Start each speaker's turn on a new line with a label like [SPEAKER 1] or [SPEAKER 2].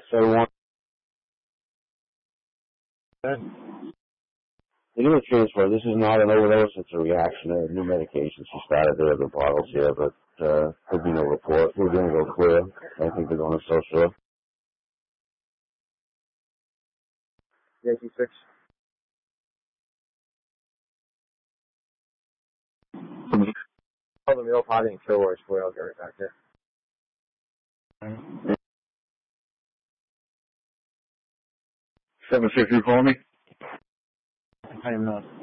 [SPEAKER 1] 71. They do a transfer. This is not an overdose. It's a reaction to new medication. She started there, the bottles here, but there'll be no report. We're going to go clear. I think they're going to so sure.
[SPEAKER 2] Yankee 6. Call the meal potty and kill Royce Boy. I'll get right back there.
[SPEAKER 1] Mm-hmm. 7-6, you call me?
[SPEAKER 3] I am not.